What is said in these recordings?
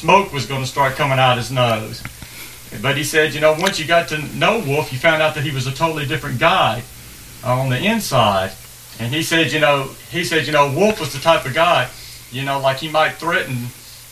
smoke was going to start coming out his nose. But he said, once you got to know Wolf, you found out that he was a totally different guy on the inside. And he said, Wolf was the type of guy, like he might threaten,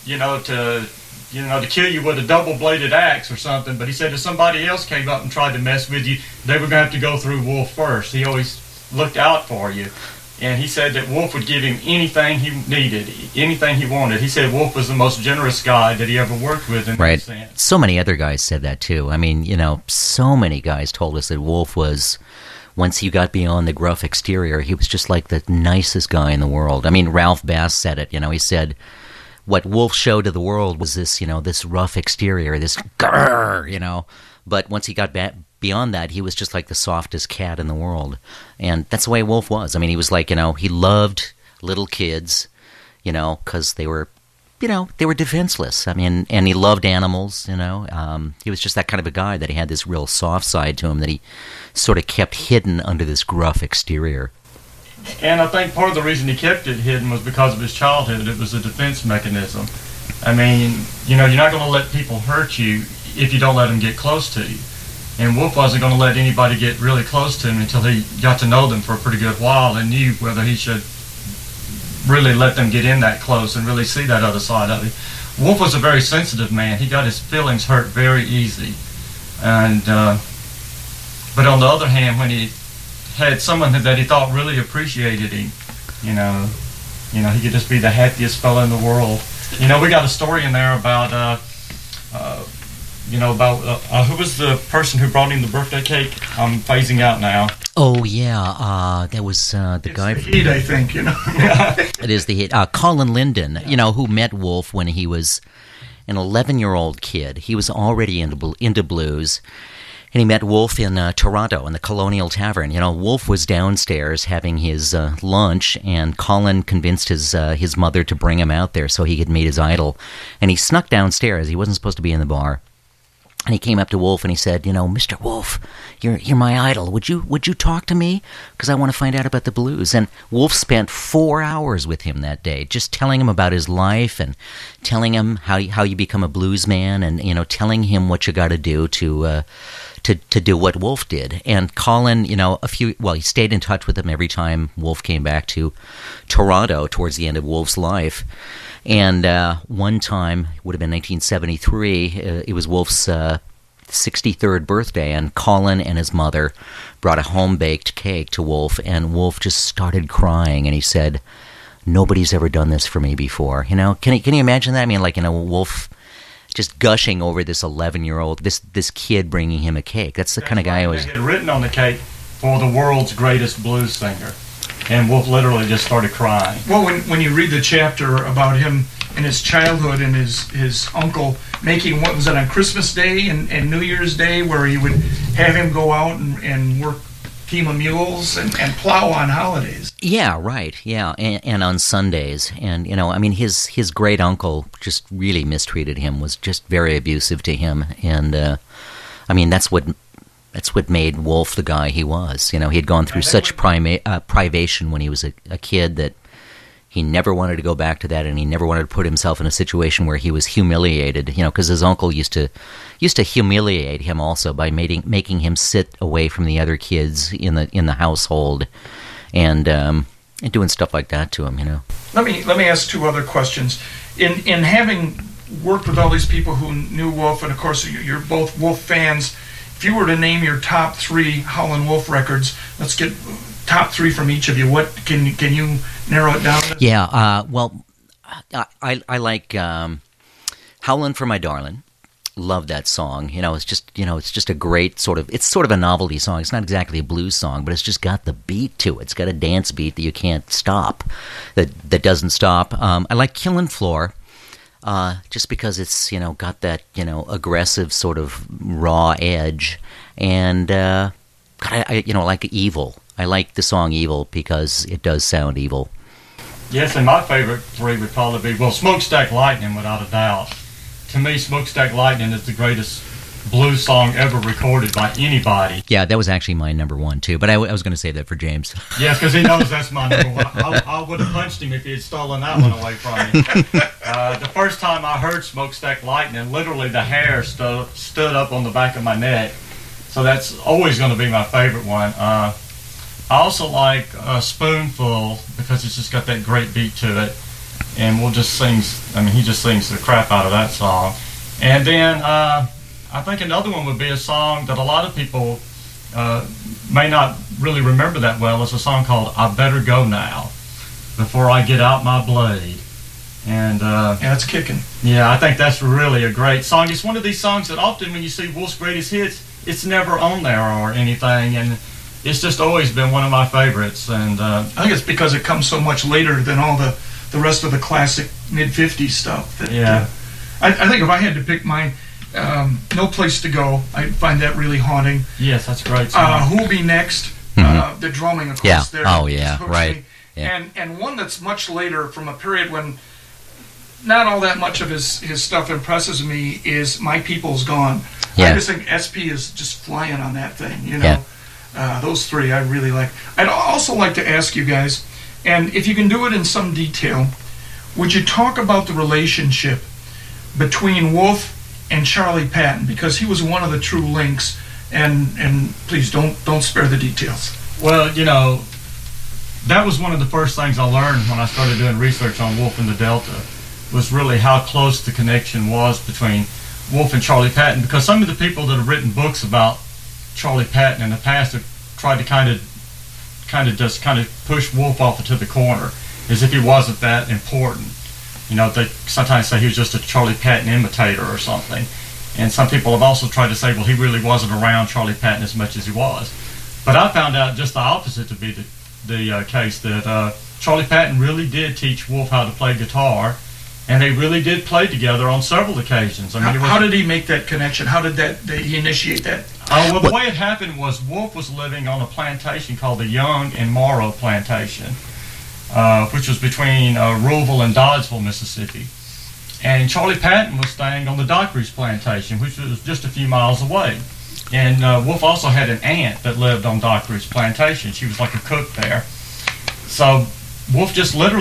to kill you with a double-bladed axe or something. But he said if somebody else came up and tried to mess with you, they were going to have to go through Wolf first. He always looked out for you. And he said that Wolf would give him anything he needed, anything he wanted. He said Wolf was the most generous guy that he ever worked with in that sense. So many other guys said that, too. I mean, so many guys told us that Wolf was, once you got beyond the gruff exterior, he was just like the nicest guy in the world. I mean, Ralph Bass said it, he said, what Wolf showed to the world was this, this rough exterior, this grrr, but once he got beyond that, he was just like the softest cat in the world. And that's the way Wolf was. I mean, he was like, he loved little kids, because they were, they were defenseless. I mean, and he loved animals, He was just that kind of a guy that he had this real soft side to him that he sort of kept hidden under this gruff exterior. And I think part of the reason he kept it hidden was because of his childhood. It was a defense mechanism. I mean, you're not going to let people hurt you if you don't let them get close to you. And Wolf wasn't going to let anybody get really close to him until he got to know them for a pretty good while and knew whether he should really let them get in that close and really see that other side of him. Wolf was a very sensitive man. He got his feelings hurt very easy. And but on the other hand, when he had someone that he thought really appreciated him, he could just be the happiest fellow in the world. We got a story in there about who was the person who brought him the birthday cake? I'm phasing out now. Oh, yeah, that was the guy... It's the heat, I think, It is the heat. Colin Linden, who met Wolf when he was an 11-year-old kid. He was already into blues, and he met Wolf in Toronto in the Colonial Tavern. Wolf was downstairs having his lunch, and Colin convinced his mother to bring him out there so he could meet his idol. And he snuck downstairs. He wasn't supposed to be in the bar. And he came up to Wolf and he said, Mr. Wolf, you're my idol. Would you talk to me? Because I want to find out about the blues. And Wolf spent 4 hours with him that day, just telling him about his life and telling him how you become a blues man and, telling him what you got to do to do what Wolf did. And Colin, he stayed in touch with him every time Wolf came back to Toronto towards the end of Wolf's life. And one time, it would have been 1973, it was Wolf's 63rd birthday, and Colin and his mother brought a home-baked cake to Wolf, and Wolf just started crying, and he said, nobody's ever done this for me before. Can you imagine that? I mean, Wolf just gushing over this 11-year-old, this kid bringing him a cake. That's the kind of guy who was... They had written on the cake, for the world's greatest blues singer. And Wolf literally just started crying. Well, when you read the chapter about him in his childhood and his uncle making, what was it, on Christmas Day and New Year's Day, where he would have him go out and work team of mules and plow on holidays. Yeah, right, yeah, and on Sundays. And, his great uncle just really mistreated him, was just very abusive to him. And, that's what made Wolf the guy he was. He had gone through such privation when he was a kid that he never wanted to go back to that, and he never wanted to put himself in a situation where he was humiliated. Because his uncle used to humiliate him also by making him sit away from the other kids in the household, and doing stuff like that to him. Let me ask two other questions. In having worked with all these people who knew Wolf, and of course you're both Wolf fans. If you were to name your top 3 Howlin' Wolf records, let's get top 3 from each of you. What can you narrow it down to? Yeah, I like Howlin' for My Darlin'. Love that song. It's just a great it's sort of a novelty song. It's not exactly a blues song, but it's just got the beat to it. It's got a dance beat that you can't stop, that doesn't stop. I like Killin' Floor. Just because it's, got that, aggressive sort of raw edge. And, I like Evil. I like the song Evil because it does sound evil. Yes, and my favorite 3 would probably be, Smokestack Lightning, without a doubt. To me, Smokestack Lightning is the greatest blues song ever recorded by anybody. Yeah, that was actually my number one too. But I was going to save that for James. Yes, because he knows that's my number one. I would have punched him if he had stolen that one away from me. The first time I heard Smokestack Lightning, literally the hair stood up on the back of my neck. So that's always going to be my favorite one. I also like Spoonful because it's just got that great beat to it. And he just sings the crap out of that song. And then I think another one would be a song that a lot of people may not really remember that well. It's a song called I Better Go Now, Before I Get Out My Blade. And yeah, it's kicking. Yeah, I think that's really a great song. It's one of these songs that often when you see Wolf's greatest hits, it's never on there or anything. And it's just always been one of my favorites. And I think it's because it comes so much later than all the rest of the classic mid-50s stuff. Yeah. I think if I had to pick mine, No Place to Go, I find that really haunting. Yes, that's great. Who'll Be Next? The drumming, of course, there. Oh, yeah, right. Yeah. And one that's much later, from a period when not all that much of his stuff impresses me, is My People's Gone. Yeah. I just think SP is just flying on that thing, you know. Yeah. Those three I really like. I'd also like to ask you guys, and if you can do it in some detail, would you talk about the relationship between Wolf and Charlie Patton, because he was one of the true links, and please don't spare the details. Well, you know, that was one of the first things I learned when I started doing research on Wolf and the Delta, was really how close the connection was between Wolf and Charlie Patton, because some of the people that have written books about Charlie Patton in the past have tried to kind of push Wolf off into the corner as if he wasn't that important. You know, they sometimes say he was just a Charlie Patton imitator or something. And some people have also tried to say, well, he really wasn't around Charlie Patton as much as he was. But I found out just the opposite to be the case, that Charlie Patton really did teach Wolf how to play guitar, and they really did play together on several occasions. I mean, how did he make that connection? How did he initiate that? Well, the way it happened was Wolf was living on a plantation called the Young and Morrow Plantation, which was between Ruleville and Doddsville, Mississippi. And Charlie Patton was staying on the Dockery's plantation, which was just a few miles away. And Wolf also had an aunt that lived on Dockery's plantation. She was like a cook there. So Wolf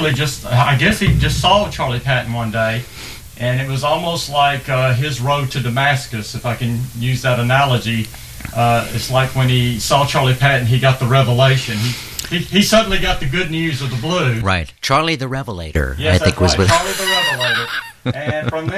I guess he just saw Charlie Patton one day, and it was almost like his road to Damascus, if I can use that analogy. It's like when he saw Charlie Patton, he got the revelation. He suddenly got the good news of the blues. Right. Charlie the Revelator, yes, I think was right. Charlie the Revelator. And from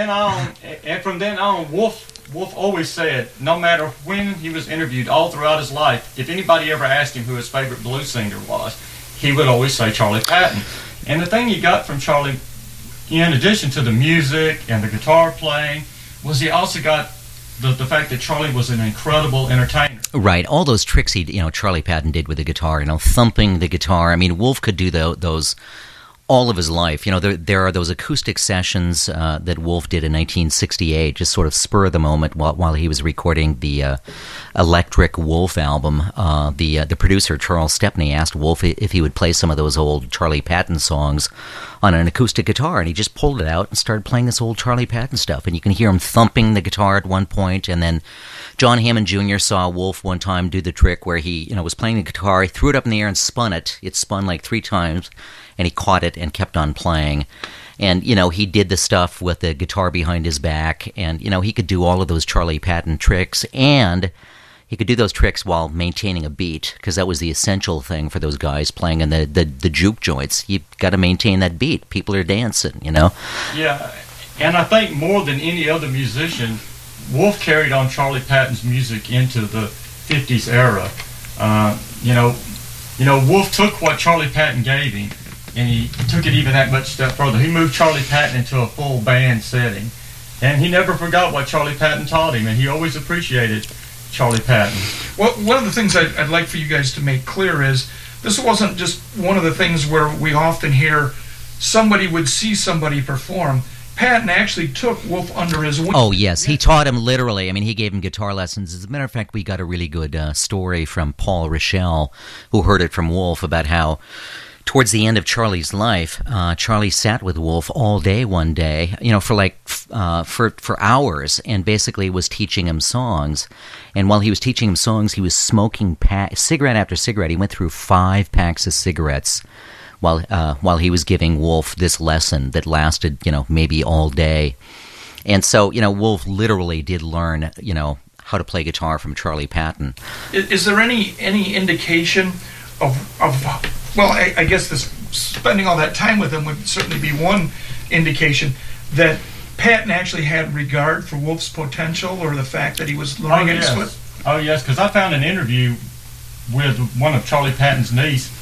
then on, Wolf always said, no matter when he was interviewed, all throughout his life, if anybody ever asked him who his favorite blues singer was, he would always say Charlie Patton. And the thing he got from Charlie, in addition to the music and the guitar playing, was he also got the fact that Charlie was an incredible entertainer. Right, all those tricks Charlie Patton did with the guitar, thumping the guitar. I mean, Wolf could do those all of his life. There are those acoustic sessions that Wolf did in 1968, just sort of spur of the moment while he was recording the Electric Wolf album. The producer, Charles Stepney, asked Wolf if he would play some of those old Charlie Patton songs on an acoustic guitar, and he just pulled it out and started playing this old Charlie Patton stuff. And you can hear him thumping the guitar at one point, and then John Hammond Jr. saw Wolf one time do the trick where he was playing the guitar, he threw it up in the air and spun it. It spun like 3 times, and he caught it and kept on playing. And, he did the stuff with the guitar behind his back, and, he could do all of those Charlie Patton tricks, and he could do those tricks while maintaining a beat, because that was the essential thing for those guys playing in the juke joints. You've got to maintain that beat. People are dancing, Yeah, and I think more than any other musician, Wolf carried on Charlie Patton's music into the 50s era. Wolf took what Charlie Patton gave him, and he took it even that much step further. He moved Charlie Patton into a full band setting, and he never forgot what Charlie Patton taught him, and he always appreciated Charlie Patton. Well, one of the things I'd like for you guys to make clear is this wasn't just one of the things where we often hear somebody would see somebody perform. Patton actually took Wolf under his wing. Oh, yes. He taught him literally. I mean, he gave him guitar lessons. As a matter of fact, we got a really good story from Paul Rochelle, who heard it from Wolf, about how towards the end of Charlie's life, Charlie sat with Wolf all day one day, for hours, and basically was teaching him songs. And while he was teaching him songs, he was smoking cigarette after cigarette. He went through 5 packs of cigarettes while he was giving Wolf this lesson that lasted, maybe all day. And so, Wolf literally did learn, how to play guitar from Charlie Patton. Is there any indication of well, I guess this spending all that time with him would certainly be one indication that Patton actually had regard for Wolf's potential, or the fact that he was learning at his foot? Oh, yes, because I found an interview with one of Charlie Patton's nieces,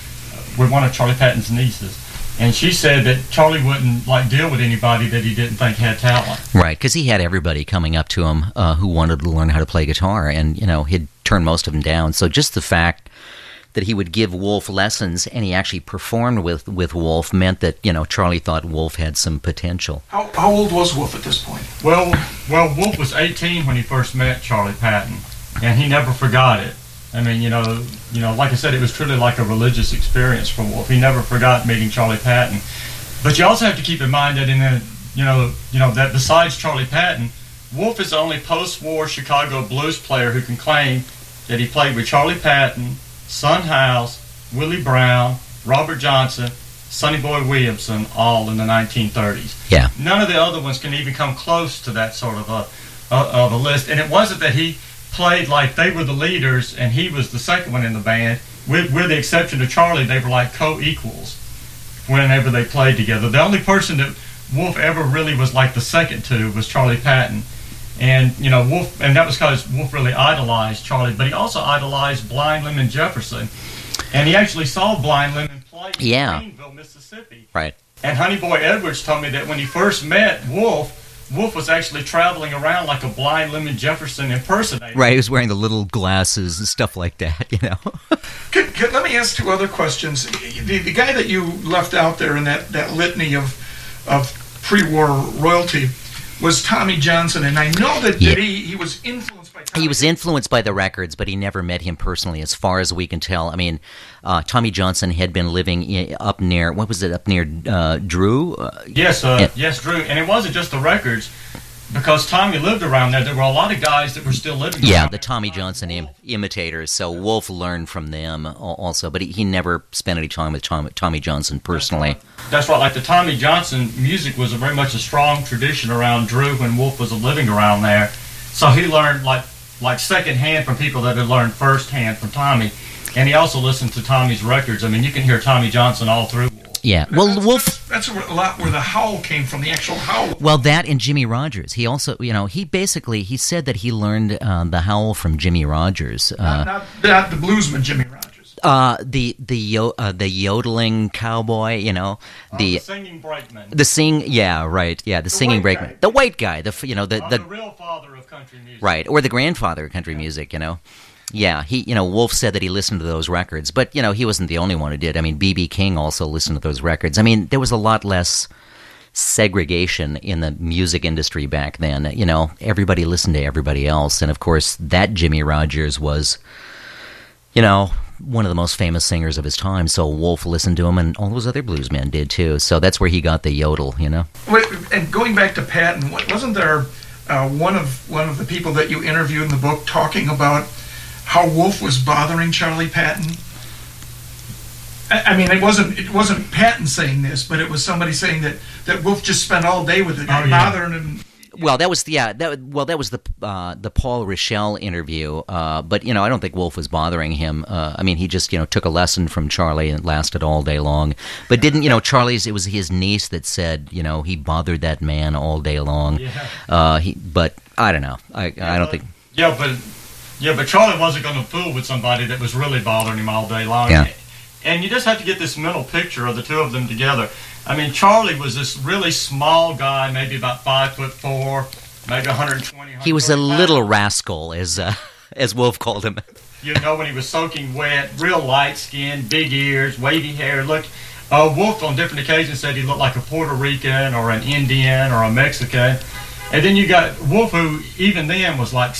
and she said that Charlie wouldn't deal with anybody that he didn't think had talent. Right, because he had everybody coming up to him who wanted to learn how to play guitar, and he'd turn most of them down. So just the fact that he would give Wolf lessons and he actually performed with Wolf meant that Charlie thought Wolf had some potential. How old was Wolf at this point? Well, Wolf was 18 when he first met Charlie Patton, and he never forgot it. I mean, like I said, it was truly like a religious experience for Wolf. He never forgot meeting Charlie Patton. But you also have to keep in mind that that besides Charlie Patton, Wolf is the only post-war Chicago blues player who can claim that he played with Charlie Patton, Son House, Willie Brown, Robert Johnson, Sonny Boy Williamson, all in the 1930s. Yeah. None of the other ones can even come close to that sort of a list. And it wasn't that he played like they were the leaders and he was the second one in the band. With the exception of Charlie, they were like co-equals whenever they played together. The only person that Wolf ever really was like the second to was Charlie Patton. And, Wolf, and that was because Wolf really idolized Charlie, but he also idolized Blind Lemon Jefferson. And he actually saw Blind Lemon play in Greenville, Mississippi. Right. And Honey Boy Edwards told me that when he first met Wolf was actually traveling around like a Blind Lemon Jefferson impersonator. Right, he was wearing the little glasses and stuff like that, Let me ask 2 other questions. The guy that you left out there in that litany of pre-war royalty was Tommy Johnson, and I know that he was influenced by Tommy. He was influenced by the records, but he never met him personally, as far as we can tell. I mean, Tommy Johnson had been living up near, Drew? Yes, Drew. And it wasn't just the records, because Tommy lived around there. There were a lot of guys that were still living around there. The Tommy Johnson imitators, so Wolf learned from them also, but he never spent any time with Tommy Johnson personally. That's right. Like the Tommy Johnson music was very much a strong tradition around Drew when Wolf was living around there. So he learned like secondhand from people that had learned firsthand from Tommy. And he also listened to Tommy's records. I mean, you can hear Tommy Johnson all through Wolf. Yeah, well, Wolf... That's a lot where the howl came from, the actual howl. Well, that and Jimmy Rogers. He also, he said that he learned the howl from Jimmy Rogers. Not the bluesman Jimmy Rogers. The yodeling cowboy, the singing brakeman. The singing brakeman. The white guy, the real father of country music. Right, or the grandfather of country music, Yeah, Wolf said that he listened to those records, but, he wasn't the only one who did. I mean, B.B. King also listened to those records. I mean, there was a lot less segregation in the music industry back then. Everybody listened to everybody else, and of course, that Jimmy Rogers was, one of the most famous singers of his time, so Wolf listened to him, and all those other bluesmen did too. So that's where he got the yodel, Wait, and going back to Patton, wasn't there one of the people that you interviewed in the book talking about how Wolf was bothering Charlie Patton? I mean, it wasn't Patton saying this, but it was somebody saying that Wolf just spent all day with the guy, bothering him. Well, that was the Paul Rochelle interview, but I don't think Wolf was bothering him. I mean, he just took a lesson from Charlie and it lasted all day long. But didn't it was his niece that said he bothered that man all day long. Yeah. But I don't know. I don't think. Yeah, but Charlie wasn't going to fool with somebody that was really bothering him all day long. Yeah. And you just have to get this mental picture of the two of them together. I mean, Charlie was this really small guy, maybe about 5'4", maybe 120. He was a little rascal, as Wolf called him. When he was soaking wet, real light skin, big ears, wavy hair. Wolf on different occasions said he looked like a Puerto Rican or an Indian or a Mexican. And then you got Wolf, who even then was like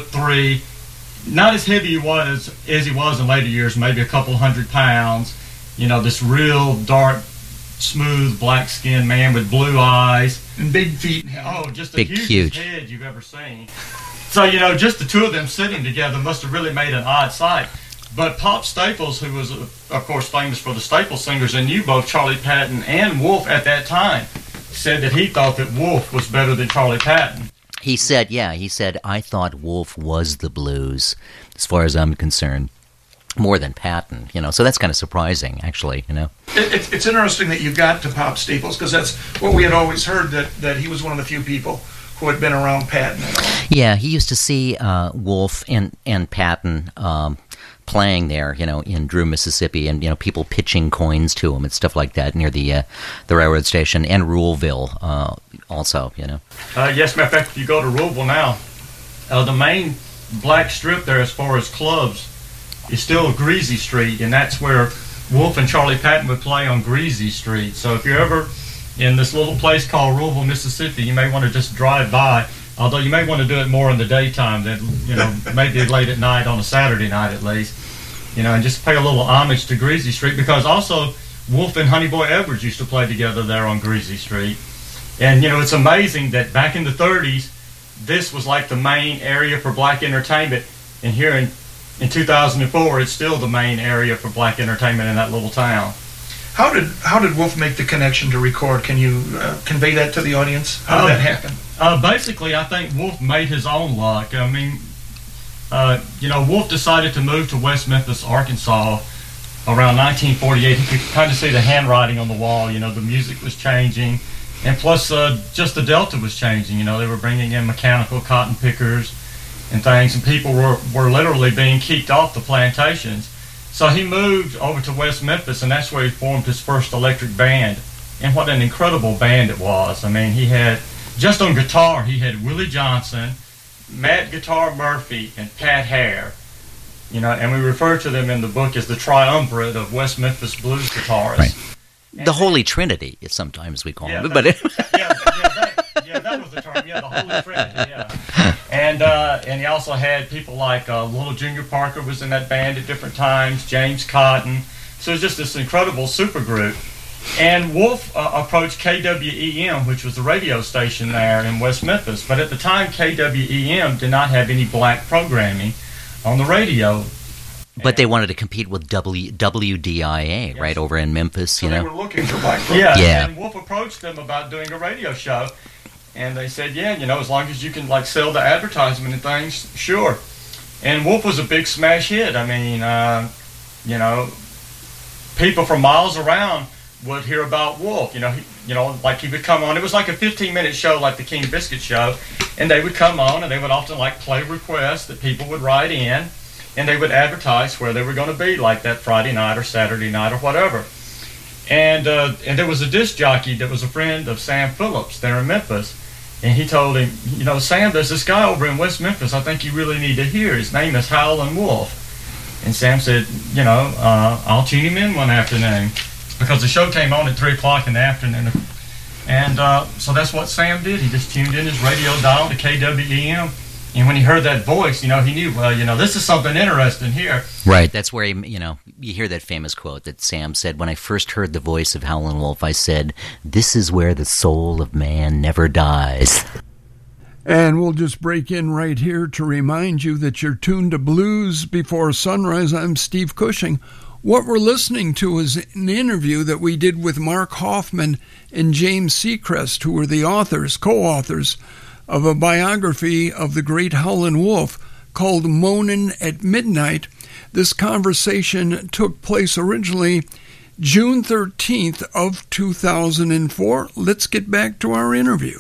6'3", not as heavy as he was in later years, maybe a couple 100 pounds. this real dark, smooth, black-skinned man with blue eyes. And big feet. Oh, just the Big, hugest huge head you've ever seen. So, just the two of them sitting together must have really made an odd sight. But Pop Staples, who was, of course, famous for the Staples Singers and knew both Charlie Patton and Wolf at that time, said that he thought that Wolf was better than Charlie Patton. He said, I thought Wolf was the blues, as far as I'm concerned, more than Patton, so that's kind of surprising, actually, It's interesting that you got to Pop Staples, because that's what we had always heard, that he was one of the few people who had been around Patton at all. Yeah, he used to see Wolf and Patton playing there, in Drew, Mississippi, and people pitching coins to him and stuff like that near the railroad station, and Ruleville also, Yes, matter of fact, if you go to Ruleville now, the main black strip there as far as clubs is still Greasy Street, and that's where Wolf and Charlie Patton would play on Greasy Street. So if you're ever in this little place called Ruleville, Mississippi, you may want to just drive by, although you may want to do it more in the daytime than, maybe late at night on a Saturday night at least, and just pay a little homage to Greasy Street, because also Wolf and Honey Boy Edwards used to play together there on Greasy Street. And, it's amazing that back in the 30s, this was like the main area for black entertainment, and here in 2004, it's still the main area for black entertainment in that little town. How did Wolf make the connection to record? Can you convey that to the audience? How did that happen? Basically, I think Wolf made his own luck. I mean, Wolf decided to move to West Memphis, Arkansas around 1948. He could kind of see the handwriting on the wall. The music was changing. And plus, just the Delta was changing. They were bringing in mechanical cotton pickers and things, and people were literally being kicked off the plantations. So he moved over to West Memphis, and that's where he formed his first electric band. And what an incredible band it was. I mean, he had, just on guitar, he had Willie Johnson, Matt Guitar Murphy, and Pat Hare. And we refer to them in the book as the triumvirate of West Memphis blues guitarists. Right. The Holy Trinity, sometimes we call them. But that was the term. Yeah, the Holy Trinity. Yeah. And he also had people like Little Junior Parker was in that band at different times. James Cotton. So it was just this incredible supergroup. And Wolf approached KWEM, which was the radio station there in West Memphis. But at the time, KWEM did not have any black programming on the radio. But they wanted to compete with WDIA, yes, right, over in Memphis, so they were looking for black programs. Yeah, and Wolf approached them about doing a radio show. And they said, as long as you can, sell the advertisement and things, sure. And Wolf was a big smash hit. I mean, people from miles around would hear about Wolf. He would come on. It was like a 15-minute show, like the King Biscuit show. And they would come on, and they would often, play requests that people would write in. And they would advertise where they were going to be, like that Friday night or Saturday night or whatever. And there was a disc jockey that was a friend of Sam Phillips there in Memphis. And he told him, Sam, there's this guy over in West Memphis I think you really need to hear. His name is Howlin' Wolf. And Sam said, I'll tune him in one afternoon. Because the show came on at 3 o'clock in the afternoon. And so that's what Sam did. He just tuned in his radio dial to KWEM. And when he heard that voice, he knew, this is something interesting here. Right. That's where, you hear that famous quote that Sam said, when I first heard the voice of Howlin' Wolf, I said, this is where the soul of man never dies. And we'll just break in right here to remind you that you're tuned to Blues Before Sunrise. I'm Steve Cushing. What we're listening to is an interview that we did with Mark Hoffman and James Seacrest, who were the co-authors of a biography of the great Howlin' Wolf called Moanin' at Midnight. This conversation took place originally June 13th of 2004. Let's get back to our interview.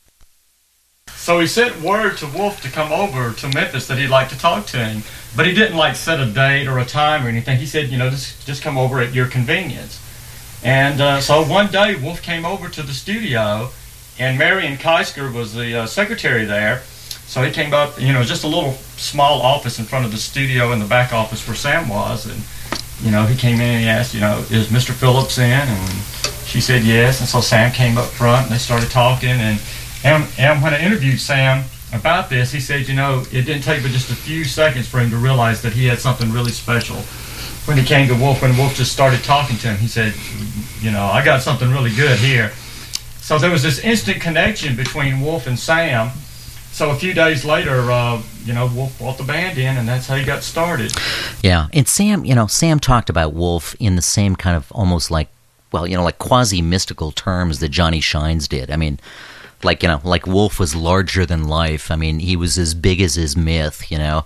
So he sent word to Wolf to come over to Memphis that he'd like to talk to him. But he didn't set a date or a time or anything. He said, just come over at your convenience. And so one day Wolf came over to the studio. And Marion Keisker was the secretary there. So he came up, just a little small office in front of the studio in the back office where Sam was. And, he came in and he asked, is Mr. Phillips in? And she said yes. And so Sam came up front and they started talking. And when I interviewed Sam about this, he said, it didn't take but just a few seconds for him to realize that he had something really special when he came to Wolf, when Wolf just started talking to him, he said, I got something really good here. So there was this instant connection between Wolf and Sam. So a few days later, Wolf brought the band in, and that's how he got started. Yeah, and Sam talked about Wolf in the same kind of almost like quasi-mystical terms that Johnny Shines did. I mean, like Wolf was larger than life. I mean, he was as big as his myth,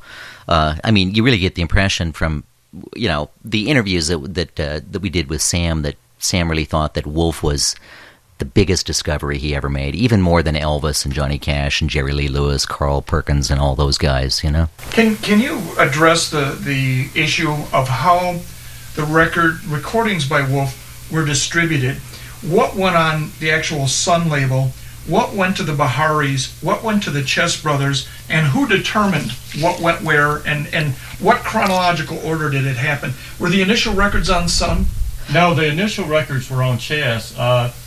I mean, you really get the impression from, the interviews that we did with Sam that Sam really thought that Wolf was the biggest discovery he ever made, even more than Elvis and Johnny Cash and Jerry Lee Lewis, Carl Perkins, and all those guys, Can you address the issue of how the recordings by Wolf were distributed? What went on the actual Sun label? What went to the Baharis? What went to the Chess Brothers? And who determined what went where? And what chronological order did it happen? Were the initial records on Sun? No, the initial records were on Chess.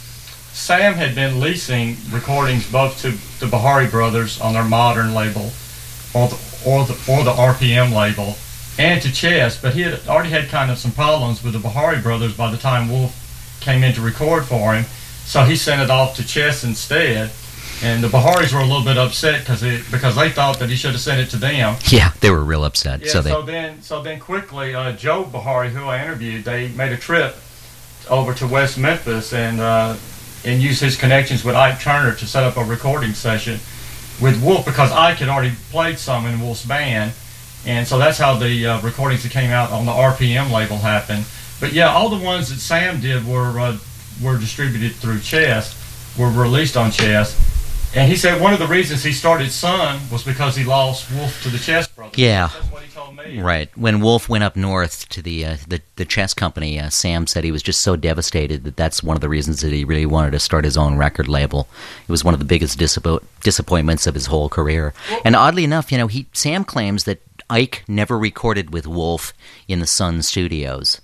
Sam had been leasing recordings both to the Bahari Brothers on their Modern label or the RPM label and to Chess, but he had already had kind of some problems with the Bahari Brothers by the time Wolf came in to record for him, so he sent it off to Chess instead. And the Baharis were a little bit upset because they thought that he should have sent it to them. Yeah, they were real upset. Yeah, so then quickly, Joe Bahari, who I interviewed, they made a trip over to West Memphis and used his connections with Ike Turner to set up a recording session with Wolf, because Ike had already played some in Wolf's band, and so that's how the recordings that came out on the RPM label happened. But yeah, all the ones that Sam did were distributed through Chess, were released on Chess. And he said one of the reasons he started Sun was because he lost Wolf to the Chess Brothers. Yeah. That's what he told me. Right. When Wolf went up north to the Chess Company, Sam said he was just so devastated that's one of the reasons that he really wanted to start his own record label. It was one of the biggest disappointments of his whole career. And oddly enough, Sam claims that Ike never recorded with Wolf in the Sun studios.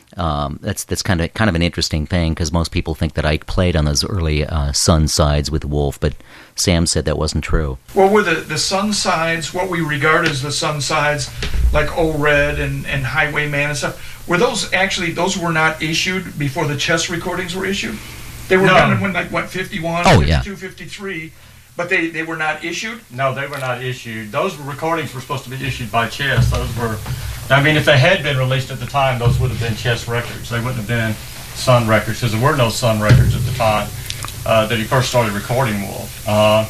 That's kind of an interesting thing, because most people think that Ike played on those early Sun sides with Wolf, but Sam said that wasn't true. Well, were the Sun sides, what we regard as the Sun sides, like O Red and Highwayman and stuff, those were not issued before the Chess recordings were issued? They were done when 51, 52, 53, but they were not issued? No, they were not issued. Those recordings were supposed to be issued by Chess. Those were... I mean, if they had been released at the time, those would have been Chess records. They wouldn't have been Sun records, because there were no Sun records at the time that he first started recording Wolf.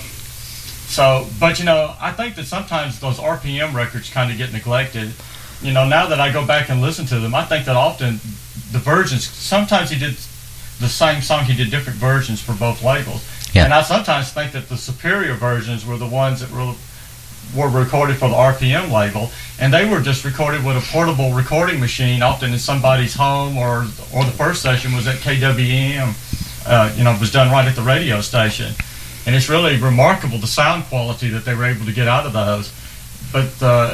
But I think that sometimes those RPM records kind of get neglected. Now that I go back and listen to them, I think that often the versions, sometimes he did the same song, he did different versions for both labels. Yeah. And I sometimes think that the superior versions were the ones that were recorded for the RPM label, and they were just recorded with a portable recording machine, often in somebody's home, or the first session was at KWM, was done right at the radio station. And it's really remarkable the sound quality that they were able to get out of those. But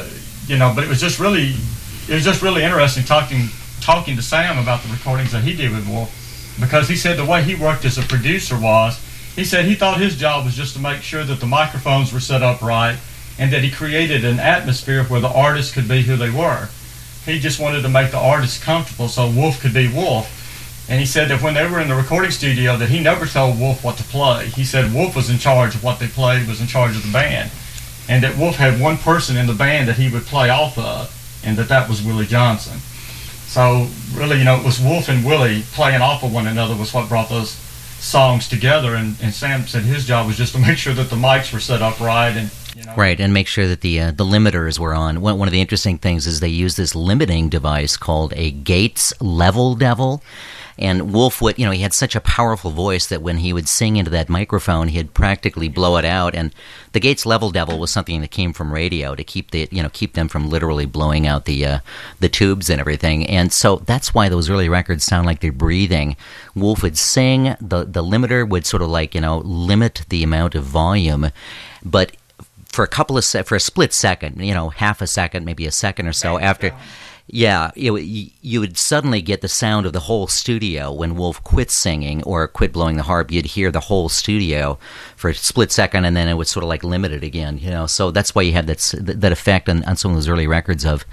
it was just really interesting talking to Sam about the recordings that he did with Wolf, because he said the way he worked as a producer was, he said he thought his job was just to make sure that the microphones were set up right, and that he created an atmosphere where the artists could be who they were. He just wanted to make the artists comfortable so Wolf could be Wolf. And he said that when they were in the recording studio, that he never told Wolf what to play. He said Wolf was in charge of what they played, was in charge of the band. And that Wolf had one person in the band that he would play off of, and that was Willie Johnson. So really, it was Wolf and Willie playing off of one another was what brought those songs together. And Sam said his job was just to make sure that the mics were set up right, and right, and make sure that the limiters were on. One of the interesting things is they use this limiting device called a Gates Level Devil. And Wolf would, he had such a powerful voice that when he would sing into that microphone, he'd practically blow it out. And the Gates Level Devil was something that came from radio to keep them from literally blowing out the tubes and everything. And so that's why those early records sound like they're breathing. Wolf would sing, the limiter would sort of limit the amount of volume, but for a split second, half a second, maybe a second or so after. Yeah, you would suddenly get the sound of the whole studio. When Wolf quit singing or quit blowing the harp, you'd hear the whole studio for a split second, and then it would sort of limit it again. So that's why you had that effect on some of those early records of,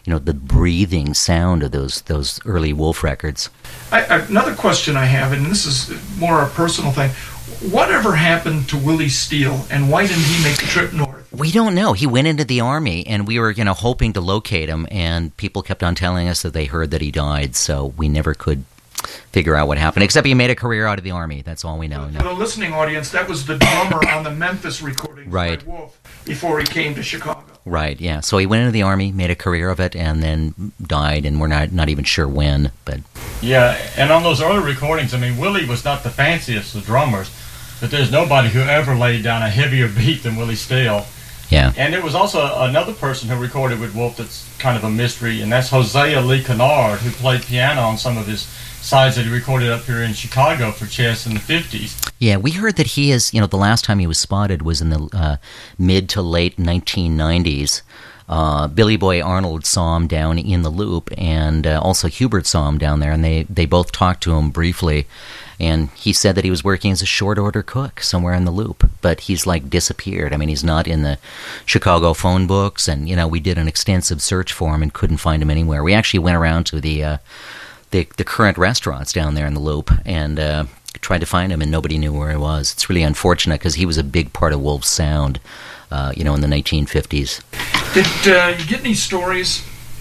the breathing sound of those early Wolf records. Another question I have, and this is more a personal thing. Whatever happened to Willie Steele, and why didn't he make the trip north? We don't know. He went into the Army, and we were, hoping to locate him, and people kept on telling us that they heard that he died, so we never could figure out what happened, except he made a career out of the Army. That's all we know. For the listening audience, that was the drummer on the Memphis recording right. by Wolf before he came to Chicago. Right, yeah. So he went into the Army, made a career of it, and then died, and we're not even sure when. But yeah, and on those early recordings, Willie was not the fanciest of drummers, but there's nobody who ever laid down a heavier beat than Willie Steele. Yeah. And there was also another person who recorded with Wolf that's kind of a mystery, and that's Hosea Lee Kennard, who played piano on some of his sides that he recorded up here in Chicago for Chess in the 50s. Yeah, we heard that he is, the last time he was spotted was in the mid to late 1990s. Billy Boy Arnold saw him down in the Loop, and also Hubert saw him down there, and they both talked to him briefly. And he said that he was working as a short-order cook somewhere in the Loop, but he's, disappeared. He's not in the Chicago phone books, and, we did an extensive search for him and couldn't find him anywhere. We actually went around to the current restaurants down there in the Loop and tried to find him, and nobody knew where he was. It's really unfortunate because he was a big part of Wolf's sound, in the 1950s. Did you get any stories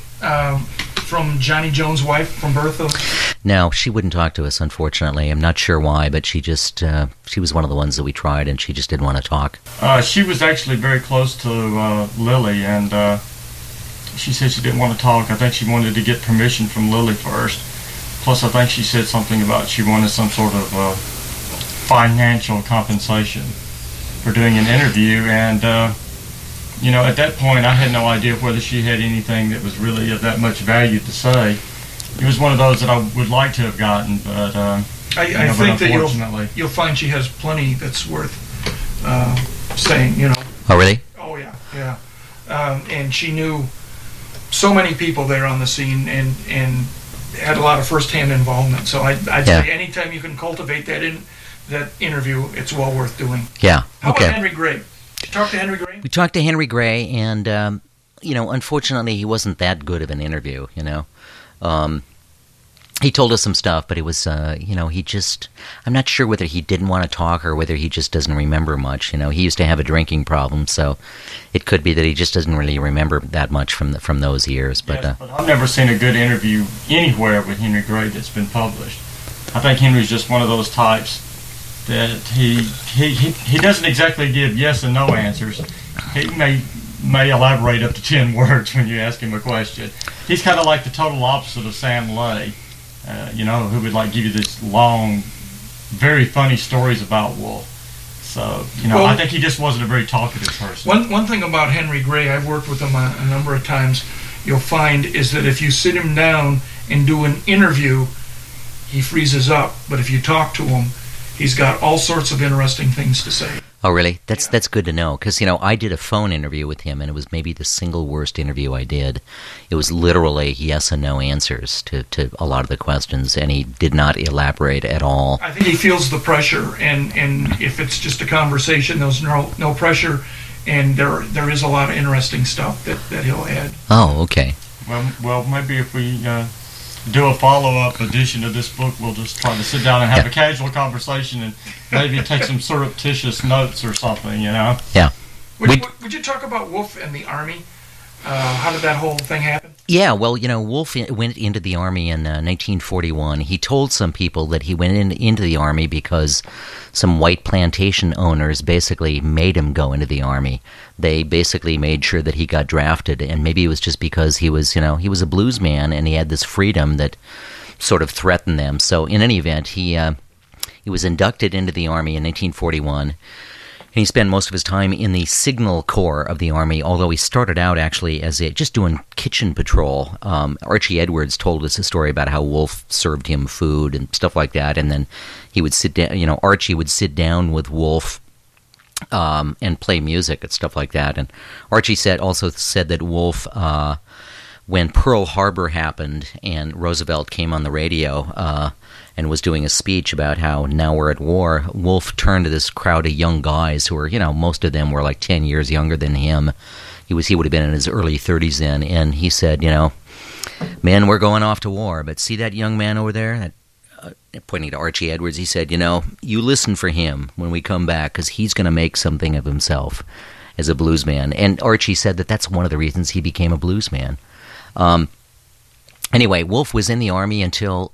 from Johnny Jones' wife, from Bertha? No, she wouldn't talk to us, unfortunately. I'm not sure why, but she just, she was one of the ones that we tried, and she just didn't want to talk. She was actually very close to Lily, and she said she didn't want to talk. I think she wanted to get permission from Lily first. Plus, I think she said something about she wanted some sort of financial compensation for doing an interview, and at that point I had no idea whether she had anything that was really of that much value to say. It was one of those that I would like to have gotten, but I think that you'll find she has plenty that's worth saying. Oh, really? Oh, yeah. And she knew so many people there on the scene, and had a lot of first-hand involvement. So I'd say anytime you can cultivate that interview, it's well worth doing. Yeah. How okay. about Henry Gray? Did you talk to Henry Gray? We talked to Henry Gray, and unfortunately, he wasn't that good of an interview. He told us some stuff, but it was, he just, I'm not sure whether he didn't want to talk or whether he just doesn't remember much. He used to have a drinking problem, so it could be that he just doesn't really remember that much from those years. But, yes, but I've never seen a good interview anywhere with Henry Gray that's been published. I think Henry's just one of those types that he doesn't exactly give yes and no answers. He may elaborate up to 10 words when you ask him a question. He's kind of like the total opposite of Sam Lay, who would give you this long, very funny stories about Wolf. So, I think he just wasn't a very talkative person. One thing about Henry Gray, I've worked with him a number of times, you'll find is that if you sit him down and do an interview, he freezes up. But if you talk to him, he's got all sorts of interesting things to say. Oh, really? That's good to know, because, I did a phone interview with him, and it was maybe the single worst interview I did. It was literally yes and no answers to a lot of the questions, and he did not elaborate at all. I think he feels the pressure, and if it's just a conversation, there's no pressure, and there is a lot of interesting stuff that he'll add. Oh, okay. Well, maybe if we do a follow-up edition of this book, we'll just try to sit down and have a casual conversation and maybe take some surreptitious notes or something, Yeah. Would you talk about Wolf and the Army? How did that whole thing happen? Yeah, well, Wolf went into the Army in 1941. He told some people that he went into the Army because some white plantation owners basically made him go into the Army. They basically made sure that he got drafted, and maybe it was just because he was a blues man and he had this freedom that sort of threatened them. So in any event, he was inducted into the Army in 1941. And he spent most of his time in the Signal Corps of the Army, although he started out actually as just doing kitchen patrol. Archie Edwards told us a story about how Wolf served him food and stuff like that, and then he would sit down. Archie would sit down with Wolf and play music and stuff like that. And Archie also said that Wolf, when Pearl Harbor happened and Roosevelt came on the radio and was doing a speech about how now we're at war, Wolf turned to this crowd of young guys who were, most of them were like 10 years younger than him, He would have been in his early 30s then, and he said, "Men, we're going off to war, but see that young man over there?" Pointing to Archie Edwards, he said, "You listen for him when we come back, because he's going to make something of himself as a bluesman." And Archie said that that's one of the reasons he became a bluesman. Anyway, Wolf was in the Army until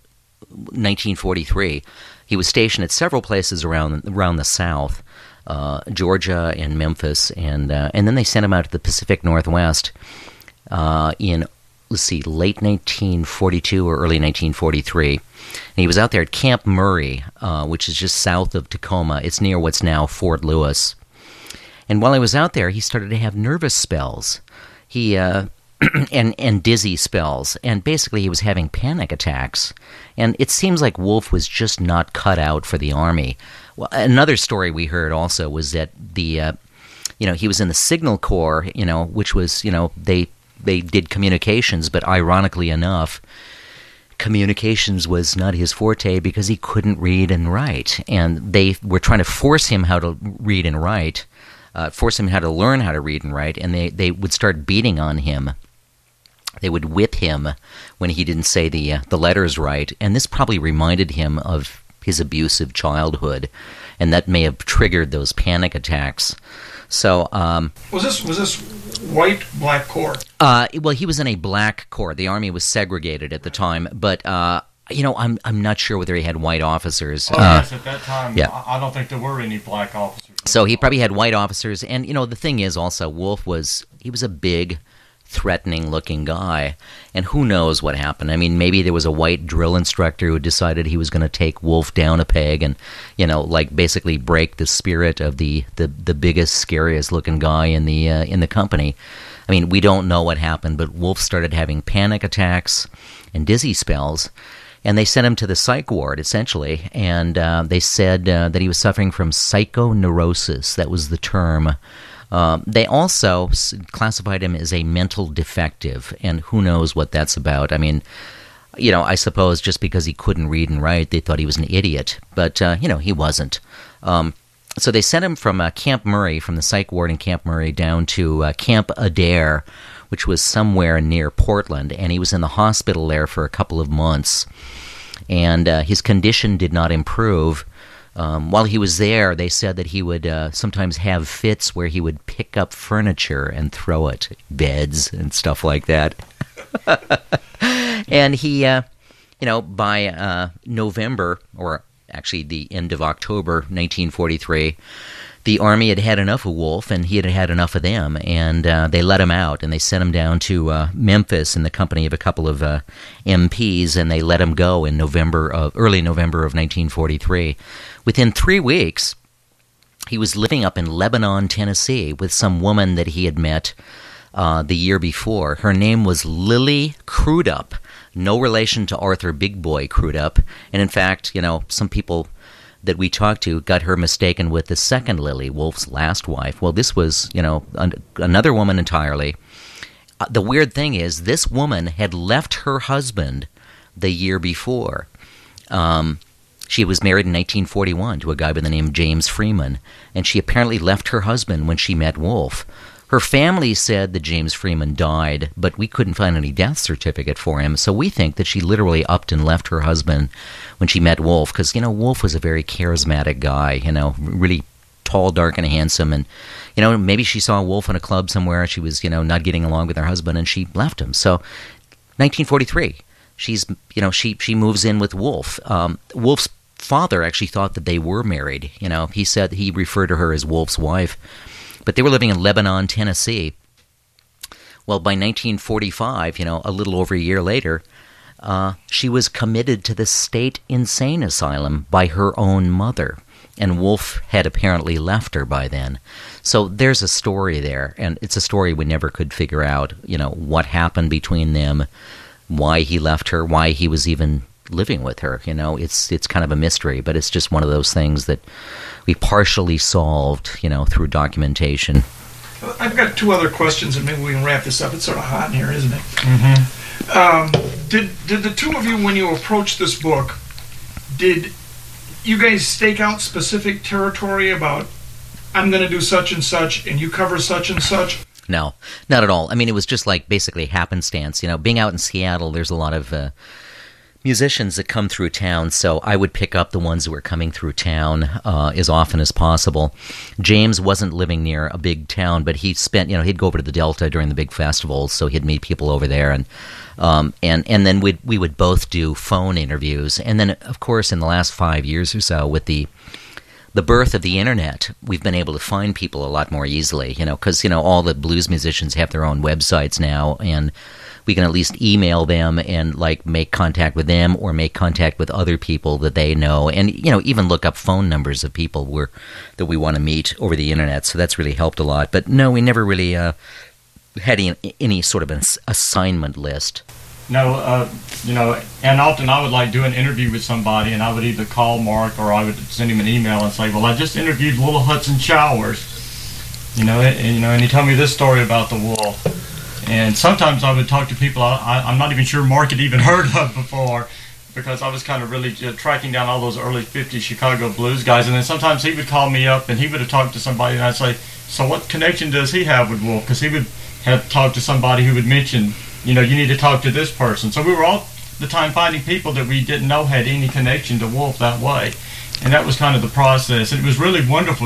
1943. He was stationed at several places around the South, Georgia and Memphis, and then they sent him out to the Pacific Northwest in, late 1942 or early 1943. And he was out there at Camp Murray, which is just south of Tacoma. It's near what's now Fort Lewis. And while he was out there, he started to have nervous spells. He and dizzy spells, and basically he was having panic attacks. And it seems like Wolf was just not cut out for the Army. Well, another story we heard also was that he was in the Signal Corps, which was, they did communications, but ironically enough, communications was not his forte because he couldn't read and write. And they were trying to force him how to read and write, force him how to learn how to read and write, and they would start beating on him. They would whip him when he didn't say the letters right, and this probably reminded him of his abusive childhood, and that may have triggered those panic attacks. So, was this white, black corps? Well, he was in a black corps. The Army was segregated at the time, but I'm not sure whether he had white officers. Yes, at that time, yeah. I don't think there were any black officers. So he probably had white officers, and the thing is also, Wolf was a big, threatening-looking guy, and who knows what happened. I mean, maybe there was a white drill instructor who decided he was going to take Wolf down a peg and, basically break the spirit of the biggest, scariest-looking guy in the company. I mean, we don't know what happened, but Wolf started having panic attacks and dizzy spells, and they sent him to the psych ward, essentially, and they said that he was suffering from psychoneurosis. That was the term. They also classified him as a mental defective, and who knows what that's about. I mean, I suppose just because he couldn't read and write, they thought he was an idiot, but, he wasn't. So they sent him from Camp Murray, from the psych ward in Camp Murray, down to Camp Adair, which was somewhere near Portland, and he was in the hospital there for a couple of months, and his condition did not improve. While he was there, they said that he would sometimes have fits where he would pick up furniture and throw it, beds and stuff like that. And he, by November, or actually the end of October 1943, the Army had had enough of Wolf, and he had had enough of them, and they let him out, and they sent him down to Memphis in the company of a couple of MPs, and they let him go in early November of 1943. Within 3 weeks, he was living up in Lebanon, Tennessee, with some woman that he had met the year before. Her name was Lily Crudup, no relation to Arthur Big Boy Crudup, and in fact, some people that we talked to got her mistaken with the second Lily, Wolf's last wife. Well, this was, another woman entirely. The weird thing is, this woman had left her husband the year before. She was married in 1941 to a guy by the name of James Freeman, and she apparently left her husband when she met Wolf. Her family said that James Freeman died, but we couldn't find any death certificate for him, so we think that she literally upped and left her husband when she met Wolf, because, Wolf was a very charismatic guy, really tall, dark, and handsome, and, maybe she saw Wolf in a club somewhere, she was, not getting along with her husband, and she left him. So, 1943, she moves in with Wolf. Wolf's father actually thought that they were married, he said he referred to her as Wolf's wife. But they were living in Lebanon, Tennessee. Well, by 1945, a little over a year later, she was committed to the state insane asylum by her own mother. And Wolf had apparently left her by then. So there's a story there, and it's a story we never could figure out, what happened between them, why he left her, why he was even living with her. It's kind of a mystery, but it's just one of those things that we partially solved, through documentation. I've got two other questions, and maybe we can wrap this up. It's sort of hot in here, isn't it? Mm-hmm. Did the two of you, when you approached this book, did you guys stake out specific territory about, I'm going to do such and such, and you cover such and such? No, not at all. I mean, it was just like basically happenstance. Being out in Seattle, there's a lot of musicians that come through town, so I would pick up the ones that were coming through town as often as possible. James wasn't living near a big town, but he spent, he'd go over to the Delta during the big festivals, so he'd meet people over there, and then we would both do phone interviews. And then, of course, in the last 5 years or so, with the birth of the internet, we've been able to find people a lot more easily, because, all the blues musicians have their own websites now, and we can at least email them and make contact with them or make contact with other people that they know, and even look up phone numbers of people that we want to meet over the internet. So that's really helped a lot. But no, we never really had any sort of an assignment list. No, and often I would do an interview with somebody, and I would either call Mark or I would send him an email and say, well, I just interviewed Little Hudson Showers, and he told me this story about the Wolf. And sometimes I would talk to people I'm not even sure Mark had even heard of before, because I was kind of really tracking down all those early 50s Chicago blues guys. And then sometimes he would call me up and he would have talked to somebody, and I'd say, so what connection does he have with Wolf? Because he would have talked to somebody who would mention, you need to talk to this person. So we were all the time finding people that we didn't know had any connection to Wolf that way. And that was kind of the process. And it was really wonderful,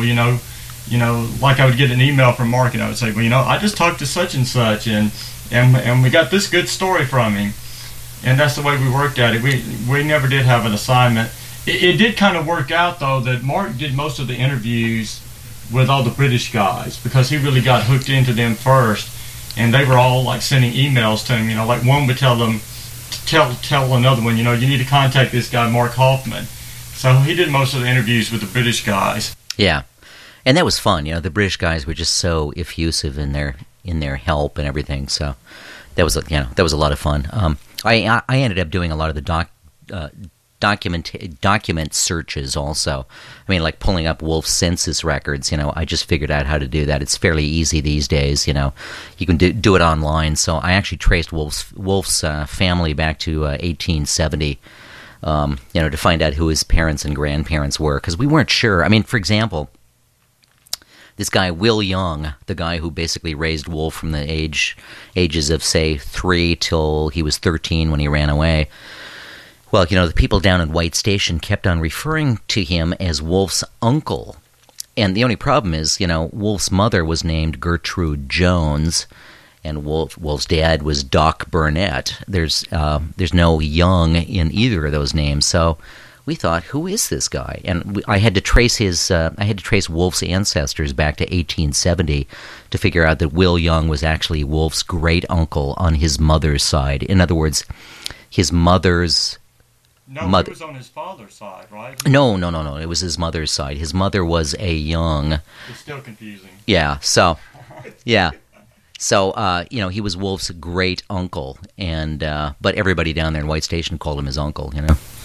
like I would get an email from Mark, and I would say, well, I just talked to such and such, and we got this good story from him. And that's the way we worked at it. We never did have an assignment. It did kind of work out, though, that Mark did most of the interviews with all the British guys, because he really got hooked into them first. And they were all sending emails to him, one would tell another one, you need to contact this guy, Mark Hoffman. So he did most of the interviews with the British guys. Yeah. And that was fun. The British guys were just so effusive in their help and everything. So that was a lot of fun. I ended up doing a lot of the document searches also. I mean, pulling up Wolf's census records. I just figured out how to do that. It's fairly easy these days. You can do it online. So I actually traced Wolf's family back to 1870. To find out who his parents and grandparents were, because we weren't sure. I mean, for example, this guy, Will Young, the guy who basically raised Wolf from the ages of, say, 3 till he was 13 when he ran away. Well, the people down in White Station kept on referring to him as Wolf's uncle. And the only problem is, Wolf's mother was named Gertrude Jones, and Wolf's dad was Doc Burnett. There's no Young in either of those names, so we thought, who is this guy? And I had to trace Wolf's ancestors back to 1870 to figure out that Will Young was actually Wolf's great uncle on his mother's side. In other words, his mother's mother. He was on his father's side, right? No. It was his mother's side. His mother was a Young. It's still confusing. Yeah. So, yeah. So, he was Wolf's great uncle, and but everybody down there in White Station called him his uncle.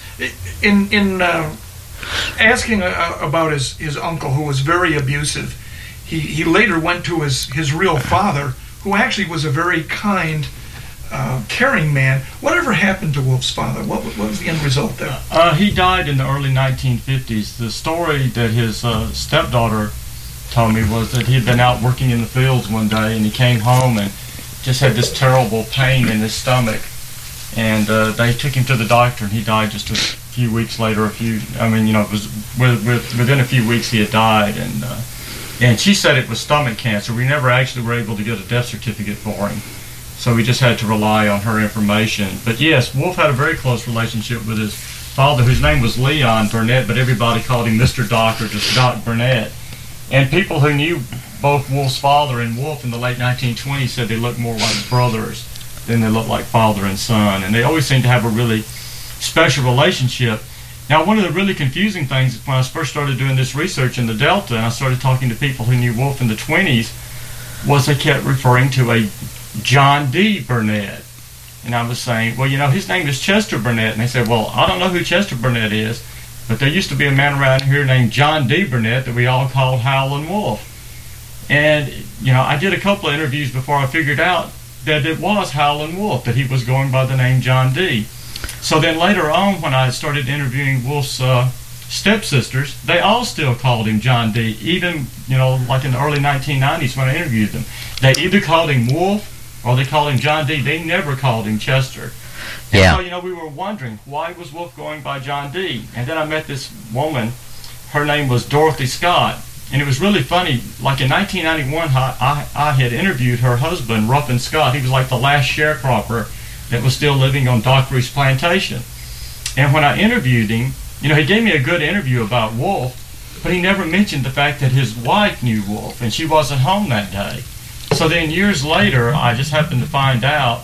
In asking about his uncle, who was very abusive, he later went to his real father, who actually was a very kind, caring man. Whatever happened to Wolf's father? What was the end result there? He died in the early 1950s. The story that his stepdaughter told me was that he had been out working in the fields one day, and he came home and just had this terrible pain in his stomach. And they took him to the doctor, and he died just a few weeks later. It was within a few weeks he had died, and she said it was stomach cancer. We never actually were able to get a death certificate for him, so we just had to rely on her information. But yes, Wolf had a very close relationship with his father, whose name was Leon Burnett, but everybody called him Mr. Doc or just Doc Burnett. And people who knew both Wolf's father and Wolf in the late 1920s said they looked more like brothers than they looked like father and son. And they always seemed to have a really special relationship. Now, one of the really confusing things when I first started doing this research in the Delta, and I started talking to people who knew Wolf in the 20s, was they kept referring to a John D. Burnett. And I was saying, well, his name is Chester Burnett. And they said, well, I don't know who Chester Burnett is, but there used to be a man around here named John D. Burnett that we all called Howlin' Wolf. And, I did a couple of interviews before I figured out that it was Howlin' Wolf, that he was going by the name John D. So then later on, when I started interviewing Wolf's stepsisters, they all still called him John D., even, in the early 1990s when I interviewed them. They either called him Wolf or they called him John D. They never called him Chester. And Yeah. so, we were wondering, why was Wolf going by John D.? And then I met this woman. Her name was Dorothy Scott. And it was really funny. Like in 1991, I had interviewed her husband, Ruffin Scott. He was like the last sharecropper that was still living on Doc Ruth's plantation. And when I interviewed him, he gave me a good interview about Wolf, but he never mentioned the fact that his wife knew Wolf, and she wasn't home that day. So then years later, I just happened to find out,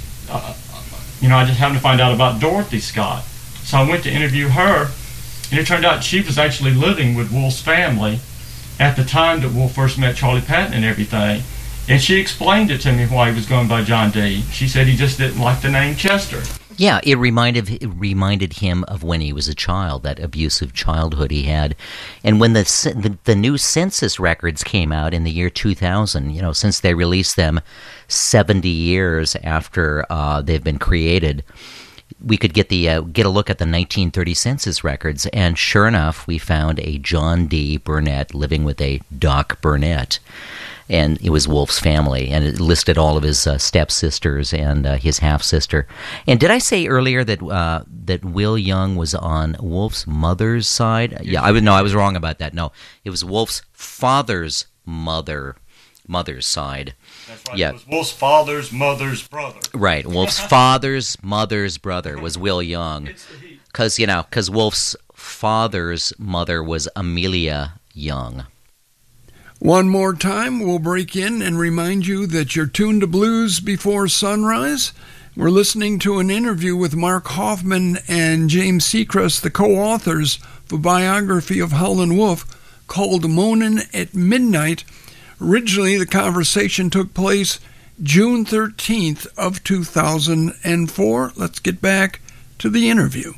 about Dorothy Scott. So I went to interview her, and it turned out she was actually living with Wolf's family at the time that Wolf first met Charlie Patton and everything. And she explained it to me why he was going by John D. She said he just didn't like the name Chester. Yeah, it reminded him of when he was a child, that abusive childhood he had. And when the new census records came out in the year 2000, since they released them 70 years after they've been created, we could get a look at the 1930 census records, and sure enough, we found a John D. Burnett living with a Doc Burnett. And it was Wolf's family, and it listed all of his stepsisters and his half-sister. And did I say earlier that Will Young was on Wolf's mother's side? Yeah, I was wrong about that. No, it was Wolf's father's mother's side. That's right. Yeah. It was Wolf's father's mother's brother. Right. Wolf's father's mother's brother was Will Young, because Wolf's father's mother was Amelia Young. One more time, we'll break in and remind you that you're tuned to Blues Before Sunrise. We're listening to an interview with Mark Hoffman and James Seacrest, the co-authors of a biography of Howlin' Wolf called Moanin' at Midnight. Originally, the conversation took place June 13th of 2004. Let's get back to the interview.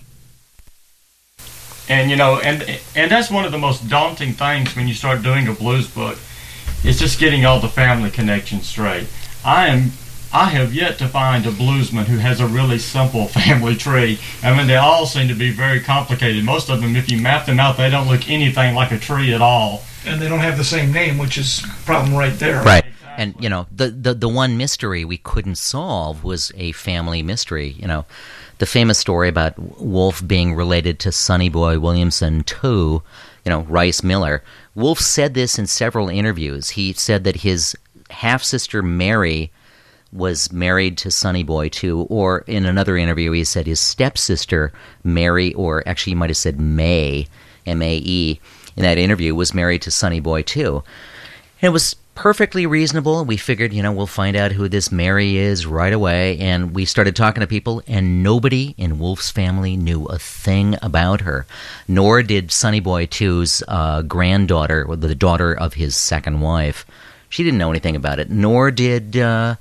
And and that's one of the most daunting things when you start doing a blues book. It's just getting all the family connections straight. I have yet to find a bluesman who has a really simple family tree. I mean, they all seem to be very complicated. Most of them, if you map them out, they don't look anything like a tree at all. And they don't have the same name, which is a problem right there. Right. And, the one mystery we couldn't solve was a family mystery. The famous story about Wolf being related to Sonny Boy Williamson too, Rice Miller. Wolf said this in several interviews. He said that his half-sister Mary was married to Sonny Boy too, or in another interview he said his stepsister Mary, or actually he might have said May, M-A-E, in that interview, was married to Sonny Boy too. And it was perfectly reasonable. We figured, we'll find out who this Mary is right away. And we started talking to people, and nobody in Wolf's family knew a thing about her. Nor did Sonny Boy 2's granddaughter, or the daughter of his second wife. She didn't know anything about it. Nor did,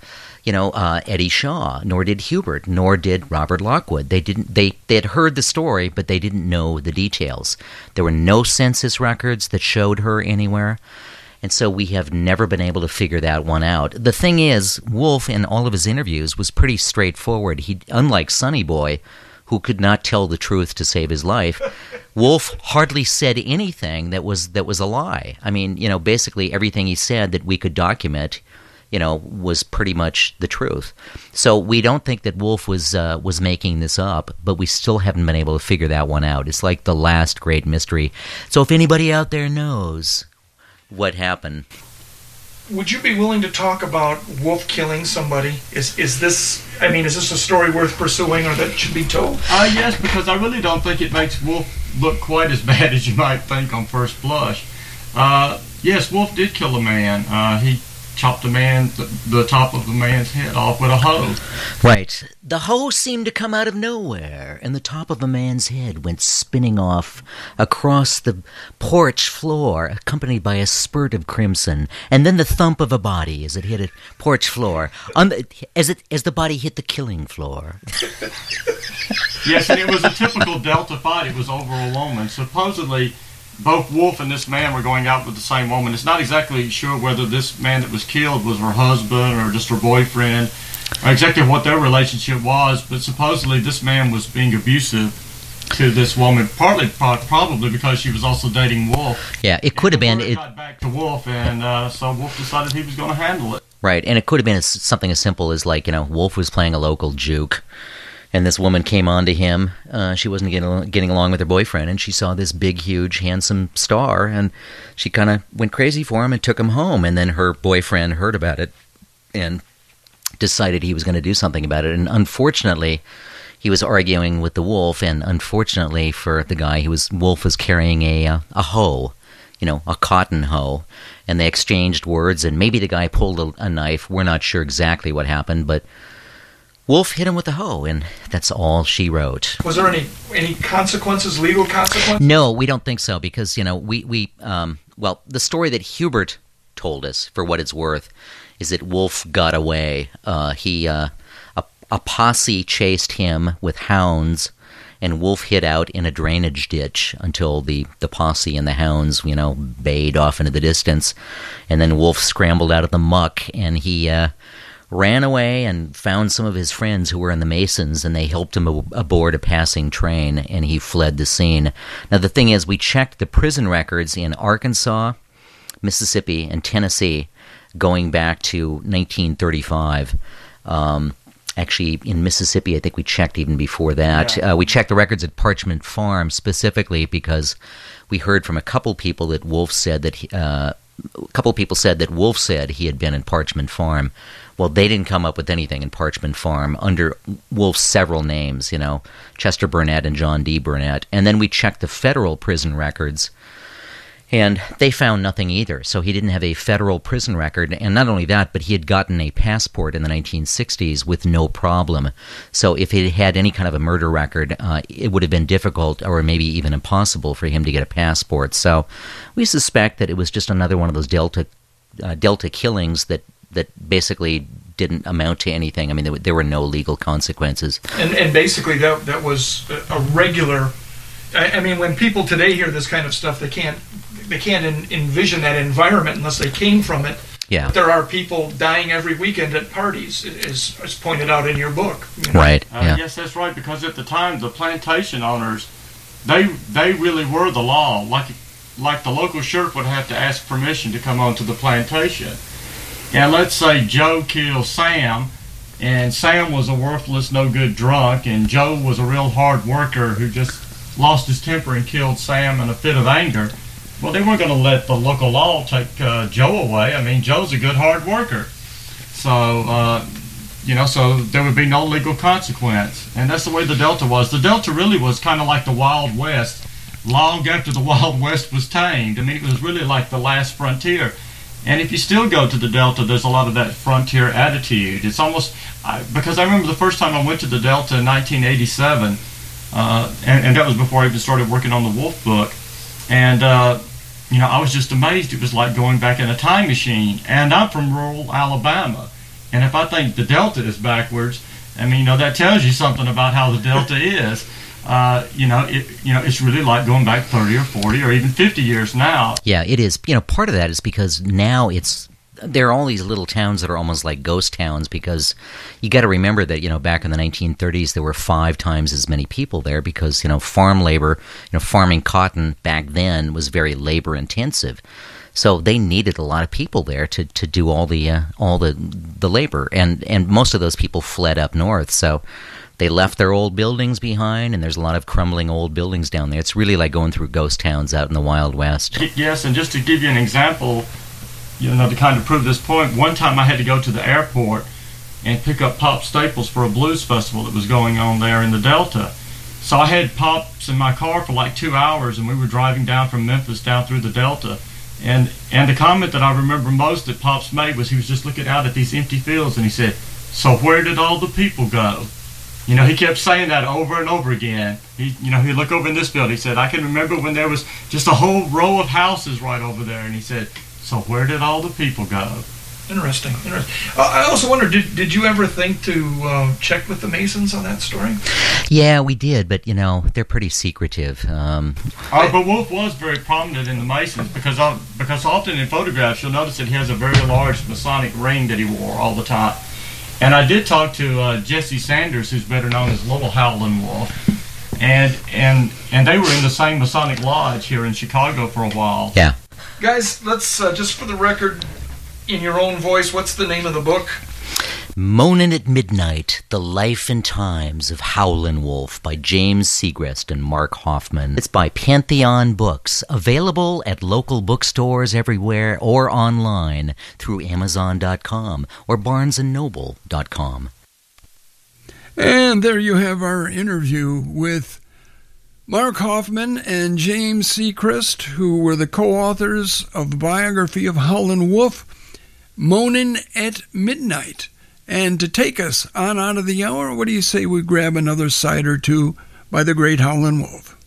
Eddie Shaw. Nor did Hubert. Nor did Robert Lockwood. They had heard the story, but they didn't know the details. There were no census records that showed her anywhere. And so we have never been able to figure that one out. The thing is, Wolf, in all of his interviews, was pretty straightforward. Unlike Sonny Boy, who could not tell the truth to save his life, Wolf hardly said anything that was a lie. I mean, basically everything he said that we could document, was pretty much the truth. So we don't think that Wolf was making this up, but we still haven't been able to figure that one out. It's like the last great mystery. So if anybody out there knows what happened. Would you be willing to talk about Wolf killing somebody? Is this a story worth pursuing, or that should be told? Yes, because I really don't think it makes Wolf look quite as bad as you might think on first blush. Yes, Wolf did kill a man. He chopped the top of the man's head off with a hoe. Right. The hoe seemed to come out of nowhere, and the top of the man's head went spinning off across the porch floor, accompanied by a spurt of crimson, and then the thump of a body as it hit a porch floor, as the body hit the killing floor. Yes, and it was a typical Delta fight. It was over a woman. Supposedly, both Wolf and this man were going out with the same woman. It's not exactly sure whether this man that was killed was her husband or just her boyfriend, or exactly what their relationship was, but supposedly this man was being abusive to this woman, probably because she was also dating Wolf. Yeah, it could have been. It got back to Wolf, and so Wolf decided he was going to handle it. Right, and it could have been something as simple as like, Wolf was playing a local juke, and this woman came on to him. She wasn't getting along with her boyfriend, and she saw this big, huge, handsome star, and she kind of went crazy for him and took him home. And then her boyfriend heard about it and decided he was going to do something about it. And unfortunately, he was arguing with the wolf, and unfortunately for the guy, Wolf was carrying a hoe, a cotton hoe, and they exchanged words, and maybe the guy pulled a knife. We're not sure exactly what happened, but Wolf hit him with the hoe, and that's all she wrote. Was there any consequences, legal consequences? No, we don't think so, because, the story that Hubert told us, for what it's worth, is that Wolf got away. A posse chased him with hounds, and Wolf hid out in a drainage ditch until the posse and the hounds, bayed off into the distance. And then Wolf scrambled out of the muck, and he ran away and found some of his friends who were in the Masons, and they helped him aboard a passing train, and he fled the scene. Now, the thing is, we checked the prison records in Arkansas, Mississippi, and Tennessee going back to 1935. Actually, in Mississippi, I think we checked even before that. Yeah. We checked the records at Parchment Farm specifically because we heard from a couple people that Wolf said that Wolf said he had been in Parchment Farm. Well, they didn't come up with anything in Parchment Farm under Wolf's several names, Chester Burnett and John D. Burnett. And then we checked the federal prison records, and they found nothing either. So he didn't have a federal prison record. And not only that, but he had gotten a passport in the 1960s with no problem. So if he had any kind of a murder record, it would have been difficult or maybe even impossible for him to get a passport. So we suspect that it was just another one of those Delta killings that basically didn't amount to anything. I mean, there were no legal consequences. And basically that was a regular... I mean, when people today hear this kind of stuff, they can't envision that environment unless they came from it. Yeah. But there are people dying every weekend at parties, as pointed out in your book. Right. Yeah. Yes, that's right. Because at the time, the plantation owners, they really were the law. Like the local sheriff would have to ask permission to come onto the plantation. And let's say Joe killed Sam, and Sam was a worthless, no-good drunk, and Joe was a real hard worker who just lost his temper and killed Sam in a fit of anger. Well, they weren't going to let the local law take Joe away. I mean, Joe's a good hard worker. So, so there would be no legal consequence. And that's the way the Delta was. The Delta really was kind of like the Wild West long after the Wild West was tamed. I mean, it was really like the last frontier. And if you still go to the Delta, there's a lot of that frontier attitude. It's almost, because I remember the first time I went to the Delta in 1987, and that was before I even started working on the Wolf book. And, I was just amazed. It was like going back in a time machine. And I'm from rural Alabama. And if I think the Delta is backwards, I mean, that tells you something about how the Delta is. It's really like going back 30 or 40 or even 50 years now. Yeah, it is. Part of that is because now there are all these little towns that are almost like ghost towns, because you got to remember that, back in the 1930s, there were 5 times as many people there because, farm labor, farming cotton back then was very labor intensive. So they needed a lot of people there to do all the labor. And most of those people fled up north. So they left their old buildings behind, and there's a lot of crumbling old buildings down there. It's really like going through ghost towns out in the Wild West. Yes, and just to give you an example, to kind of prove this point, one time I had to go to the airport and pick up Pop Staples for a blues festival that was going on there in the Delta. So I had Pops in my car for like 2 hours, and we were driving down from Memphis down through the Delta. And the comment that I remember most that Pops made was he was just looking out at these empty fields, and he said, "So where did all the people go?" He kept saying that over and over again. He'd look over in this field. He said, "I can remember when there was just a whole row of houses right over there." And he said, "So where did all the people go?" Interesting. I also wonder, did you ever think to check with the Masons on that story? Yeah, we did, but, they're pretty secretive. But Wolf was very prominent in the Masons because often in photographs you'll notice that he has a very large Masonic ring that he wore all the time. And I did talk to Jesse Sanders, who's better known as Little Howlin' Wolf, and they were in the same Masonic lodge here in Chicago for a while. Yeah. Guys, let's just for the record, in your own voice, what's the name of the book? Moanin' at Midnight, The Life and Times of Howlin' Wolf by James Segrest and Mark Hoffman. It's by Pantheon Books, available at local bookstores everywhere or online through Amazon.com or BarnesandNoble.com. And there you have our interview with Mark Hoffman and James Segrest, who were the co-authors of the biography of Howlin' Wolf, Moanin' at Midnight. And to take us on out of the hour, what do you say we grab another side or two by the great Howlin' Wolf?